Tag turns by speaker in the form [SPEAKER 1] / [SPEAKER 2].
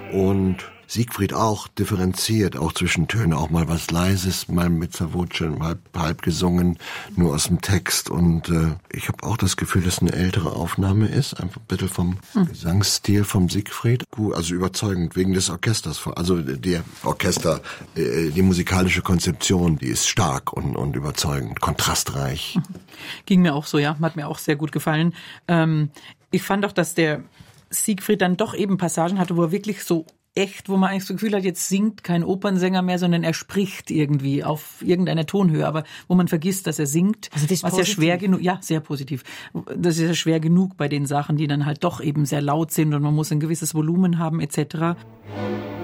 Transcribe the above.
[SPEAKER 1] Und Siegfried auch differenziert, auch zwischen Tönen, auch mal was Leises, mal mit Voce, halb gesungen, nur aus dem Text. Und ich habe auch das Gefühl, dass eine ältere Aufnahme ist, einfach ein bisschen vom Gesangsstil vom Siegfried. Gut, also überzeugend, wegen des Orchesters. Also der Orchester, die musikalische Konzeption, die ist stark und überzeugend, kontrastreich.
[SPEAKER 2] Ging mir auch so, ja, hat mir auch sehr gut gefallen. Ich fand auch, dass der Siegfried dann doch eben Passagen hatte, wo er wirklich so echt, wo man eigentlich das Gefühl hat, jetzt singt kein Opernsänger mehr, sondern er spricht irgendwie auf irgendeiner Tonhöhe, aber wo man vergisst, dass er singt.
[SPEAKER 3] Also das ist
[SPEAKER 2] was
[SPEAKER 3] positiv.
[SPEAKER 2] ja schwer genug, ja, sehr positiv. Das ist ja schwer genug bei den Sachen, die dann halt doch eben sehr laut sind und man muss ein gewisses Volumen haben etc.